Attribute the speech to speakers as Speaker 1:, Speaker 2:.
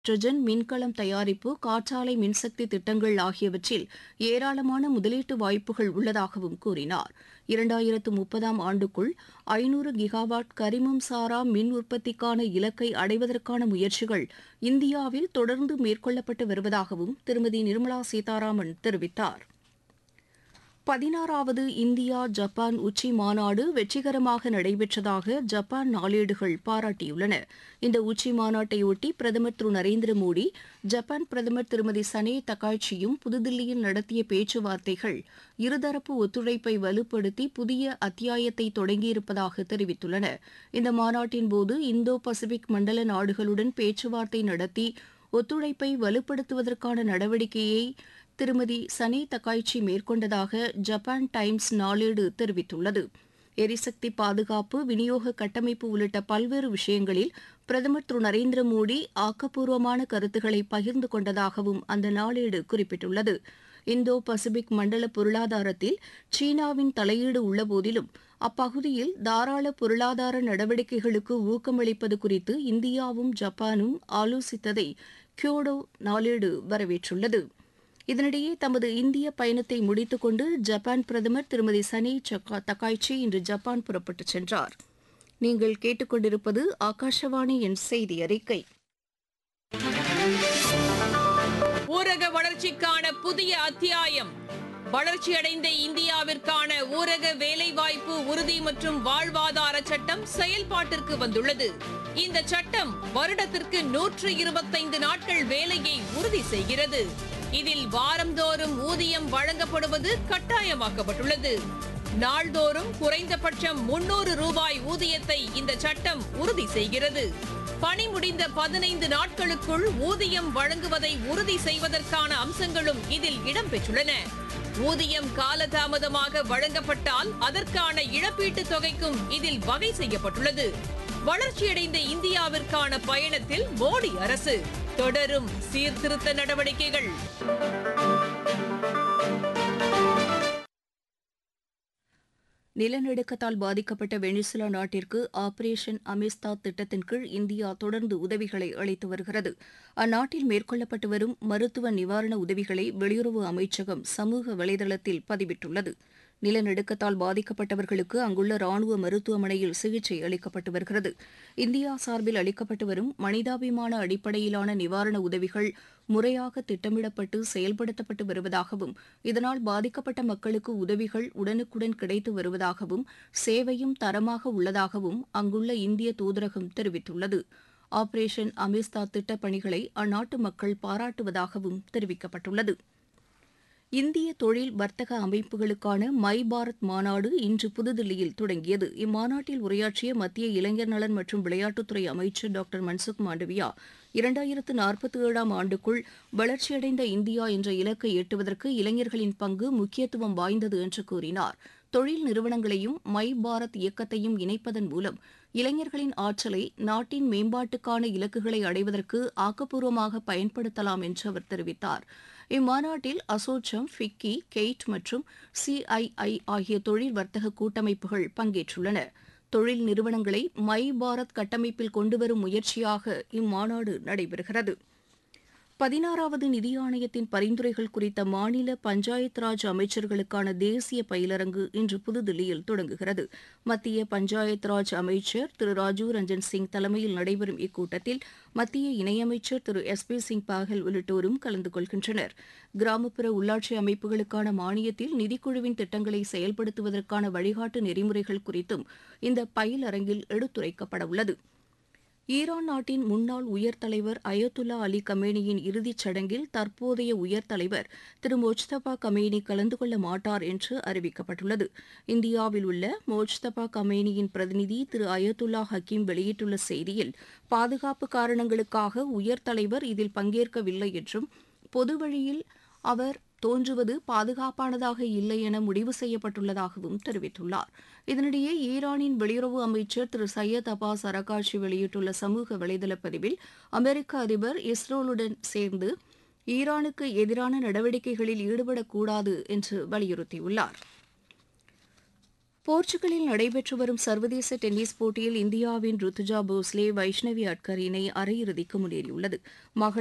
Speaker 1: Hydrogen மின்கலம் தயாரிப்பு, காற்றாலை மின்சக்தி திட்டங்கள் ஆகியவற்றில் ஏராளமான முதலீட்டு வாய்ப்புகள் உள்ளதாகவும் கூறினார். 2030ஆம் ஆண்டுக்குள் 500 கிகாவாட் கரிமம் சாரா மின் உற்பத்திக்கான இலக்கை அடைவதற்கான முயற்சிகள் இந்தியாவில் தொடர்ந்து மேற்கொள்ளப்பட்டு வருவதாகவும் திருமதி நிர்மலா சீதாராமன் தெரிவித்தார். 16வது இந்தியா ஜப்பான் உச்சி மாநாடு வெற்றிகரமாக நடைபெற்றதாக ஜப்பான் நாளேடுகள் பாராட்டியுள்ளன. இந்த உச்சி மாநாட்டையொட்டி பிரதமர் திரு நரேந்திர மோடி, ஜப்பான் பிரதமர் திருமதி சனே தக்காய்ச்சியும் புதுதில்லியில் நடத்திய பேச்சுவார்த்தைகள் இருதரப்பு ஒத்துழைப்பை வலுப்படுத்தி புதிய அத்தியாயத்தை தொடங்கியிருப்பதாக தெரிவித்துள்ளன. இந்த மாநாட்டின்போது இந்தோ பசிபிக் மண்டல நாடுகளுடன் பேச்சுவார்த்தை நடத்தி ஒத்துழைப்பை வலுப்படுத்துவதற்கான நடவடிக்கையை திருமதி சனே தக்காய்ச்சி மேற்கொண்டதாக ஜப்பான் டைம்ஸ் நாளேடு தெரிவித்துள்ளது. எரிசக்தி பாதுகாப்பு, விநியோக கட்டமைப்பு உள்ளிட்ட பல்வேறு விஷயங்களில் பிரதமர் திரு நரேந்திர மோடி ஆக்கப்பூர்வமான கருத்துக்களை பகிர்ந்து கொண்டதாகவும் அந்த நாளேடு குறிப்பிட்டுள்ளது. இந்தோ பசிபிக் மண்டல பொருளாதாரத்தில் சீனாவின் தலையீடு உள்ளபோதிலும் அப்பகுதியில் தாராள பொருளாதார நடவடிக்கைகளுக்கு ஊக்கமளிப்பது குறித்து இந்தியாவும் ஜப்பானும் ஆலோசித்ததை கியோடோ நாளேடு வரவேற்றுள்ளது. இதனிடையே தமது இந்திய பயணத்தை முடித்துக் கொண்டு ஜப்பான் பிரதமர் திருமதி சனே தக்காய்ச்சி இன்று ஜப்பான் புறப்பட்டுச் சென்றார். நீங்கள் கேட்டுக்கொண்டிருப்பது ஆகாஷவாணியின் செய்தி அறிக்கை.
Speaker 2: ஊரக வளர்ச்சிக்கான புதிய அத்தியாயம். வளர்ச்சியடைந்த இந்தியாவிற்கான ஊரக வேலைவாய்ப்பு உறுதி மற்றும் வாழ்வாதார சட்டம் செயல்பாட்டிற்கு வந்துள்ளது. இந்த சட்டம் வருடத்திற்கு 125 நாட்கள் வேலையை உறுதி செய்கிறது. இதில் வாரந்தோறும் ஊதியம் வழங்கப்படுவது கட்டாயமாக்கப்பட்டுள்ளது. நாள்தோறும் குறைந்தபட்சம் 300 ரூபாய் ஊதியத்தை இந்த சட்டம் உறுதி செய்கிறது. பணி முடிந்த 15 நாட்களுக்குள் ஊதியம் வழங்குவதை உறுதி செய்வதற்கான அம்சங்களும் இதில் இடம்பெற்றுள்ளன. ஊதியம் காலதாமதமாக வழங்கப்பட்டால் அதற்கான இழப்பீட்டுத் தொகைக்கும் இதில் வகை செய்யப்பட்டுள்ளது. வளர்ச்சியடைந்த இந்தியாவிற்கான பயணத்தில் மோடி அரசு தொடரும் சீர்திருத்த நடவடிக்கைகள்.
Speaker 1: நிலநடுக்கத்தால் பாதிக்கப்பட்ட வெனிசுலா நாட்டிற்கு ஆபரேஷன் அமிஸ்தாத் திட்டத்தின் கீழ் இந்தியா தொடர்ந்து உதவிகளை அளித்து வருகிறது. அந்நாட்டில் மேற்கொள்ளப்பட்டு வரும் மருத்துவ நிவாரண உதவிகளை வெளியுறவு அமைச்சகம் சமூக வலைதளத்தில் பதிவிட்டுள்ளது. நிலநடுக்கத்தால் பாதிக்கப்பட்டவர்களுக்கு அங்குள்ள ராணுவ மருத்துவமனையில் சிகிச்சை அளிக்கப்பட்டு வருகிறது. இந்தியா சார்பில் அளிக்கப்பட்டு வரும் மனிதாபிமான அடிப்படையிலான நிவாரண உதவிகள் முறையாக திட்டமிடப்பட்டு செயல்படுத்தப்பட்டு வருவதாகவும், இதனால் பாதிக்கப்பட்ட மக்களுக்கு உதவிகள் உடனுக்குடன் கிடைத்து வருவதாகவும், சேவையும் தரமாக உள்ளதாகவும் அங்குள்ள இந்திய தூதரகம் தெரிவித்துள்ளது. ஆபரேஷன் அமிஸ்தாத் திட்டப் பணிகளை அந்நாட்டு மக்கள் பாராட்டுவதாகவும் தெரிவிக்கப்பட்டுள்ளது. இந்திய தொழில் வர்த்தக அமைப்புகளுக்கான மை பாரத் மாநாடு இன்று புதுதில்லியில் தொடங்கியது. இம்மாநாட்டில் உரையாற்றிய மத்திய இளைஞர் நலன் மற்றும் விளையாட்டுத்துறை அமைச்சர் டாக்டர் மன்சுக் மாண்டவியா, 2047ஆம் ஆண்டுக்குள் வளர்ச்சியடைந்த இந்தியா என்ற இலக்கை எட்டுவதற்கு இளைஞர்களின் பங்கு முக்கியத்துவம் வாய்ந்தது என்று கூறினார். தொழில் நிறுவனங்களையும் மை பாரத் இயக்கத்தையும் இணைப்பதன் மூலம் இளைஞர்களின் ஆற்றலை நாட்டின் மேம்பாட்டுக்கான இலக்குகளை அடைவதற்கு ஆக்கப்பூர்வமாக பயன்படுத்தலாம் என்று அவர் தெரிவித்தார். இம்மாநாட்டில் அசோச்சம், ஃபிக்கி, கெய்ட் மற்றும் சிஐஐ ஆகிய தொழில் வர்த்தக கூட்டமைப்புகள் பங்கேற்றுள்ளன. தொழில் நிறுவனங்களை மை பாரத் கட்டமைப்பில் கொண்டுவரும் முயற்சியாக இம்மாநாடு நடைபெறுகிறது. 16வது நிதி ஆணையத்தின் பரிந்துரைகள் குறித்த மாநில பஞ்சாயத் ராஜ் அமைச்சர்களுக்கான தேசிய பயிலரங்கு இன்று புதுதில்லியில் தொடங்குகிறது. மத்திய பஞ்சாயத் ராஜ் அமைச்சர் திரு ராஜீவ் ரஞ்சன் சிங் தலைமையில் நடைபெறும் இக்கூட்டத்தில் மத்திய இணையமைச்சர் திரு பி சிங் பாகல் உள்ளிட்டோரும் கலந்து கொள்கின்றனர். கிராமப்புற உள்ளாட்சி அமைப்புகளுக்கான மானியத்தில் நிதிக்குழுவின் திட்டங்களை செயல்படுத்துவதற்கான வழிகாட்டு நெறிமுறைகள் குறித்தும் இந்த பயிலரங்கில் எடுத்துரைக்கப்பட உள்ளது. ஈரான் நாட்டின் முன்னாள் உயர்தலைவர் அயத்துல்லா அலி கமேனியின் இறுதிச் சடங்கில் தற்போதைய உயர்தலைவர் திரு மொஜ்தபா கமேனி கலந்து கொள்ள மாட்டார் என்று அறிவிக்கப்பட்டுள்ளது. இந்தியாவில் உள்ள மொஜ்தபா கமேனியின் பிரதிநிதி திரு அயத்துல்லா ஹக்கீம் வெளியிட்டுள்ள செய்தியில், பாதுகாப்பு காரணங்களுக்காக உயர்தலைவர் இதில் பங்கேற்கவில்லை என்றும், பொது வழியில் அவர் தோன்றுவது பாதுகாப்பானதாக இல்லை என முடிவு செய்யப்பட்டுள்ளதாகவும் தெரிவித்துள்ளார். இதனிடையே ஈரானின் வெளியுறவு அமைச்சர் திரு சையத் அப்பாஸ் அரகாட்சி வெளியிட்டுள்ள சமூக வலைதள பதிவில், அமெரிக்க அதிபர் இஸ்ரேலுடன் சேர்ந்து ஈரானுக்கு எதிரான நடவடிக்கைகளில் ஈடுபடக்கூடாது என்று வலியுறுத்தியுள்ளார். போர்ச்சுகலில் நடைபெற்று வரும் சர்வதேச டென்னிஸ் போட்டியில் இந்தியாவின் ருத்துஜா போஸ்லே வைஷ்ணவி அட்கர் இணை அரையிறுதிக்கு முன்னேறியுள்ளது.